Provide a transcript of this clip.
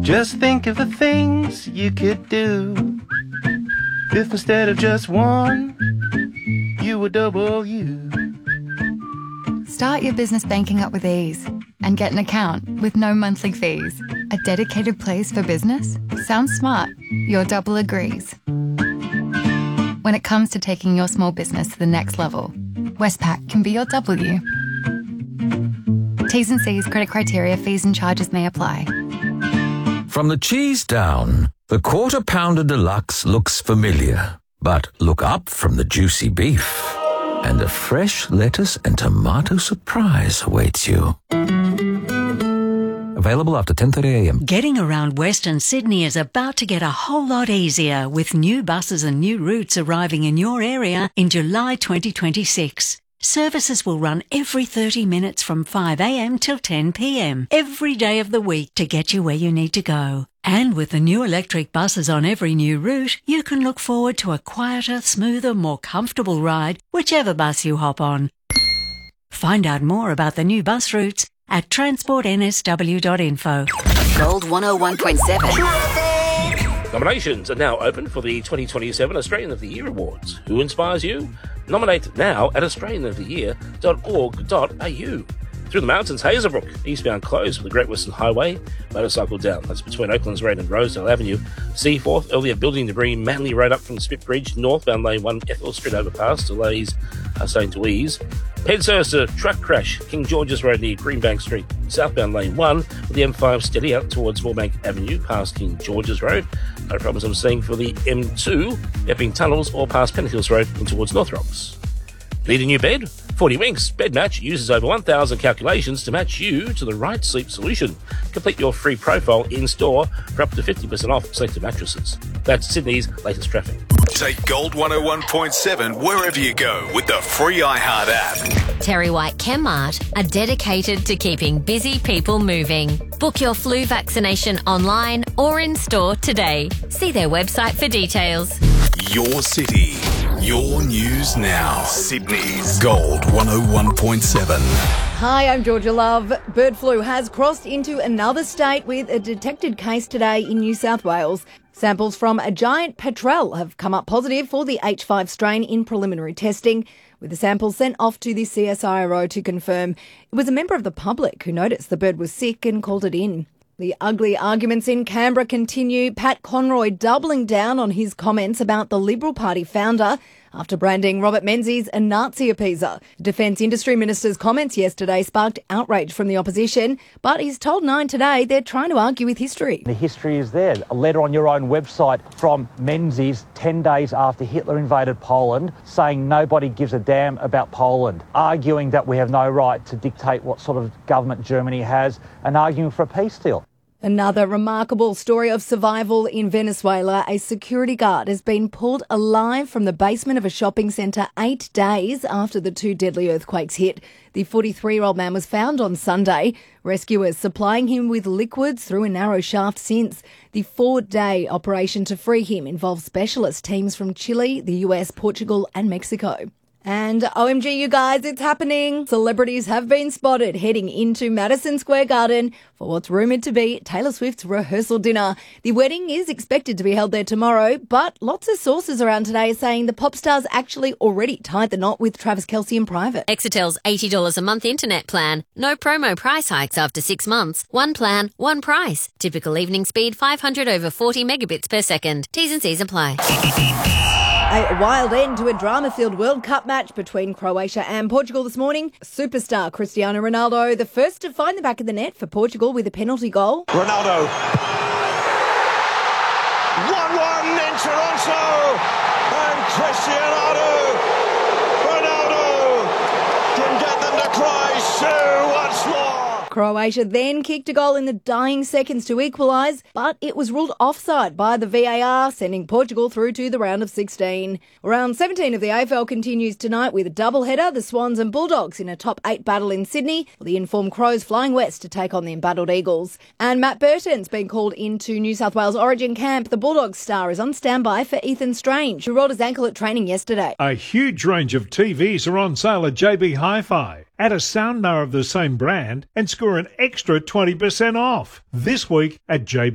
Just think of the things you could do if instead of just one, you were double you. Start your business banking up with ease and get an account with no monthly fees. A dedicated place for business? Sounds smart. Your double agrees. When it comes to taking your small business to the next level, Westpac can be your W. T's and C's, credit criteria, fees and charges may apply. From the cheese down, the Quarter Pounder Deluxe looks familiar. But look up from the juicy beef, and a fresh lettuce and tomato surprise awaits you. Available after 10:30am. Getting around Western Sydney is about to get a whole lot easier with new buses and new routes arriving in your area in July 2026. Services will run every 30 minutes from 5am till 10pm every day of the week to get you where you need to go. And with the new electric buses on every new route, you can look forward to a quieter, smoother, more comfortable ride, whichever bus you hop on. Find out more about the new bus routes at transportnsw.info. Gold 101.7. Nominations are now open for the 2027 Australian of the Year Awards. Who inspires you? Nominate now at australianoftheyear.org.au. Through the mountains, Hazelbrook, eastbound closed for the Great Western Highway, motorcycle down. That's between Oaklands Road and Rosedale Avenue. Seaforth, earlier building debris, Manly Road up from Spit Bridge, northbound lane 1, Ethel Street overpass, delays are starting to ease. Penshurst, a truck crash, King George's Road near Greenbank Street, southbound lane 1, with the M5 steady out towards Moorbank Avenue, past King George's Road. No problems I'm seeing for the M2, Epping Tunnels, or past Pennant Hills Road in towards North Rocks. Need a new bed? 40 Winks Bed Match uses over 1,000 calculations to match you to the right sleep solution. Complete your free profile in-store for up to 50% off selected mattresses. That's Sydney's latest traffic. Take Gold 101.7 wherever you go with the free iHeart app. Terry White Chemmart are dedicated to keeping busy people moving. Book your flu vaccination online or in store today. See their website for details. Your city, your news now. Sydney's Gold 101.7. Hi, I'm Georgia Love. Bird flu has crossed into another state with a detected case today in New South Wales. Samples from a giant petrel have come up positive for the H5 strain in preliminary testing, with the samples sent off to the CSIRO to confirm. It was a member of the public who noticed the bird was sick and called it in. The ugly arguments in Canberra continue. Pat Conroy doubling down on his comments about the Liberal Party founder after branding Robert Menzies a Nazi appeaser. Defence Industry Minister's comments yesterday sparked outrage from the opposition, but he's told Nine today they're trying to argue with history. The history is there. A letter on your own website from Menzies 10 days after Hitler invaded Poland saying nobody gives a damn about Poland, arguing that we have no right to dictate what sort of government Germany has and arguing for a peace deal. Another remarkable story of survival in Venezuela. A security guard has been pulled alive from the basement of a shopping centre 8 days after the two deadly earthquakes hit. The 43-year-old man was found on Sunday. Rescuers supplying him with liquids through a narrow shaft since. The 4-day operation to free him involved specialist teams from Chile, the US, Portugal and Mexico. And OMG, you guys, it's happening. Celebrities have been spotted heading into Madison Square Garden for what's rumoured to be Taylor Swift's rehearsal dinner. The wedding is expected to be held there tomorrow, but lots of sources around today are saying the pop star's actually already tied the knot with Travis Kelce in private. Exetel's $80 a month internet plan. No promo price hikes after 6 months. One plan, one price. Typical evening speed 500 over 40 megabits per second. T's and C's apply. A wild end to a drama-filled World Cup match between Croatia and Portugal this morning. Superstar Cristiano Ronaldo, the first to find the back of the net for Portugal with a penalty goal. Ronaldo. 1-1 in Toronto. And Cristiano Ronaldo can get them to cry so once more. Croatia then kicked a goal in the dying seconds to equalise, but it was ruled offside by the VAR, sending Portugal through to the round of 16. Round 17 of the AFL continues tonight with a doubleheader, the Swans and Bulldogs in a top 8 battle in Sydney, the informed Crows flying west to take on the embattled Eagles. And Matt Burton's been called into New South Wales Origin camp. The Bulldogs star is on standby for Ethan Strange, who rolled his ankle at training yesterday. A huge range of TVs are on sale at JB Hi-Fi. Add a soundbar of the same brand and score an extra 20% off this week at JB.